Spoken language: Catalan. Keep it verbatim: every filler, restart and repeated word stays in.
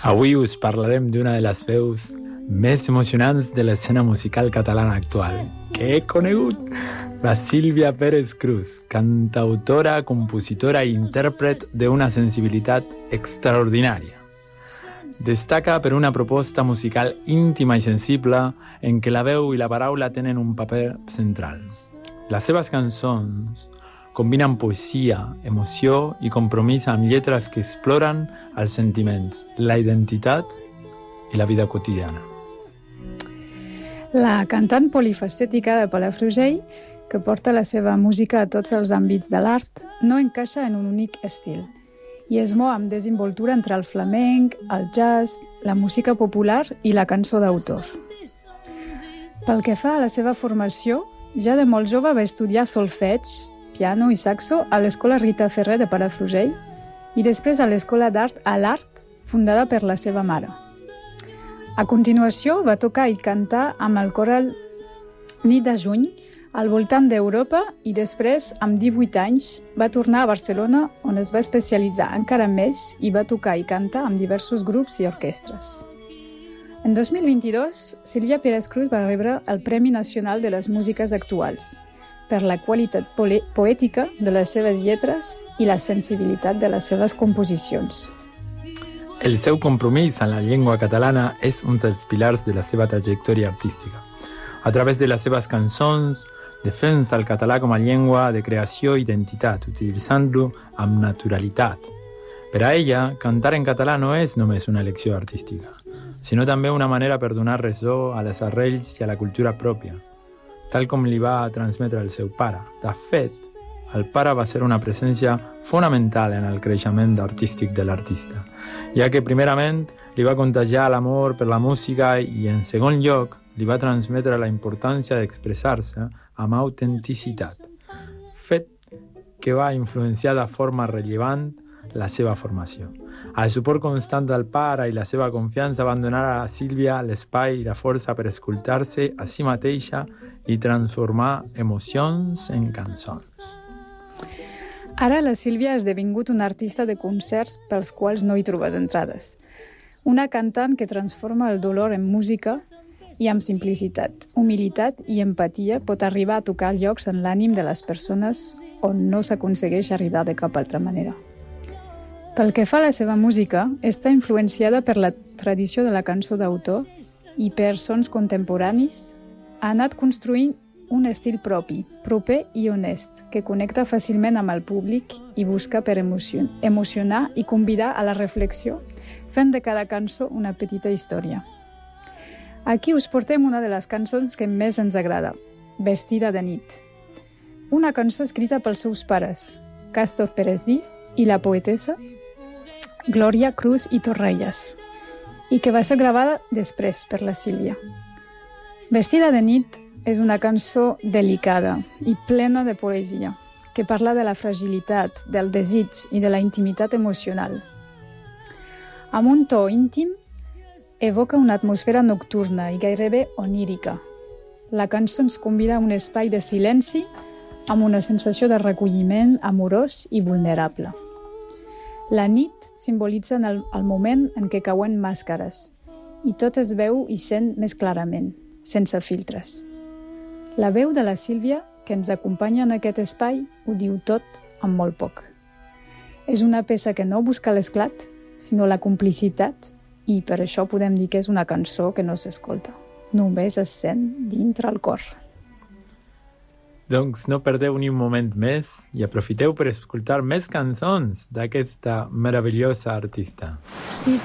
Avui us parlarem d'una de les veus més emocionants de l'escena musical catalana actual, que he conegut, la Sílvia Pérez Cruz, cantautora, compositora i intèrpret d'una sensibilitat extraordinària. Destaca per una proposta musical íntima i sensible en què la veu i la paraula tenen un paper central. Les seves cançons combinen poesia, emoció i compromís amb lletres que exploren els sentiments, la identitat i la vida quotidiana. La cantant polifacètica de Palafrugell, que porta la seva música a tots els àmbits de l'art, no encaixa en un únic estil i es mou amb desenvoltura entre el flamenc, el jazz, la música popular i la cançó d'autor. Pel que fa a la seva formació, ja de molt jove va estudiar solfeig, piano i saxo a l'Escola Rita Ferrer de Palafrugell i després a l'Escola d'Art a l'Art, fundada per la seva mare. A continuació va tocar i cantar amb el coral Nit de Juny al voltant d'Europa i després, amb divuit anys, va tornar a Barcelona on es va especialitzar encara més i va tocar i cantar amb diversos grups i orquestres. En dos mil vint-i-dos, Sílvia Pérez Cruz va rebre el Premi Nacional de les Músiques Actuals per la qualitat poètica de les seves lletres i la sensibilitat de les seves composicions. El seu compromís amb la llengua catalana és un dels pilars de la seva trajectòria artística. A través de les seves cançons, defensa el català com a llengua de creació i identitat, utilitzant-lo amb naturalitat. Per a ella, cantar en català no és només una elecció artística, sinó també una manera per donar ressò a les arrels i a la cultura pròpia, tal com li va transmetre el seu pare. De fet, el pare va ser una presència fonamental en el creixement artístic de l'artista, ja que primerament li va contagiar l'amor per la música i, en segon lloc, li va transmetre la importància d'expressar-se amb autenticitat, fet que va influenciar de forma rellevant la seva formació. El suport constant del pare i la seva confiança van donar a Sílvia l'espai i la força per escoltar-se a si mateixa i transformar emocions en cançons. Ara la Sílvia ha esdevingut una artista de concerts pels quals no hi trobes entrades. Una cantant que transforma el dolor en música i amb simplicitat, humilitat i empatia pot arribar a tocar llocs en l'ànim de les persones on no s'aconsegueix arribar de cap altra manera. Pel que fa a la seva música, està influenciada per la tradició de la cançó d'autor i per sons contemporanis. Ha anat construint un estil propi, proper i honest, que connecta fàcilment amb el públic i busca per emocionar i convidar a la reflexió, fent de cada cançó una petita història. Aquí us portem una de les cançons que més ens agrada, Vestida de nit. Una cançó escrita pels seus pares, Castor Pérez Diz i la poetessa Glòria Cruz i Torrelles, i que va ser gravada després per la Sílvia. Vestida de nit és una cançó delicada i plena de poesia, que parla de la fragilitat, del desig i de la intimitat emocional. Amb un to íntim, evoca una atmosfera nocturna i gairebé onírica. La cançó ens convida a un espai de silenci amb una sensació de recolliment amorós i vulnerable. La nit simbolitza el, el moment en què cauen màscares i tot es veu i sent més clarament, sense filtres. La veu de la Sílvia, que ens acompanya en aquest espai, ho diu tot amb molt poc. És una peça que no busca l'esclat, sinó la complicitat, i per això podem dir que és una cançó que no s'escolta. Només es sent dintre el cor. Doncs no perdeu ni un moment més i aprofiteu per escoltar més cançons d'aquesta meravellosa artista. Sí,